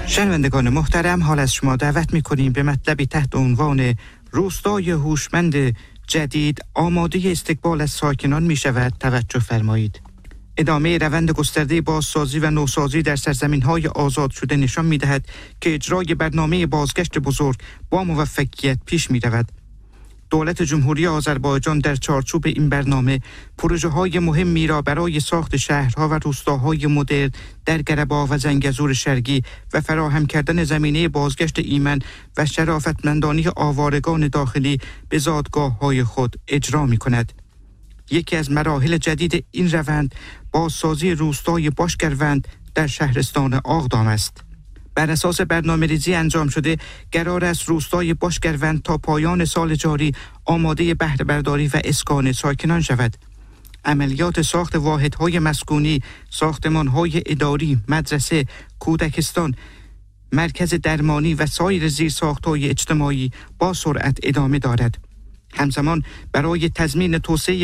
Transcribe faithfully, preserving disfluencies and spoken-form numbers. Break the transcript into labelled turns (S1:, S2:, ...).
S1: شنوندگان محترم، حال از شما دعوت می‌کنیم به مطلبی تحت عنوان روستای هوشمند جدید آماده استقبال از ساکنان می‌شود توجه فرمایید. ادامه روند گسترده بازسازی و نوسازی در سرزمین‌های آزاد شده نشان می‌دهد که اجرای برنامه بازگشت بزرگ با موفقیت پیش می‌رود. دولت جمهوری آذربایجان در چارچوب این برنامه پروژه‌های مهمی را برای ساخت شهرها و روستاهای مدرن در گربا و زنگزور شرقی و فراهم کردن زمینه بازگشت ایمن و شرافتمندانه آوارگان داخلی به زادگاه‌های خود اجرا می‌کند. یکی از مراحل جدید این روند بازسازی روستای باشگروند در شهرستان آغدام است. بر اساس برنامه‌ریزی انجام شده قرار است روستای باشگروند تا پایان سال جاری آماده بهره برداری و اسکان ساکنان شود. عملیات ساخت واحدهای مسکونی، ساختمان‌های اداری، مدرسه، کودکستان، مرکز درمانی و سایر زیرساخت‌های اجتماعی با سرعت ادامه دارد. همزمان برای تضمین توسعه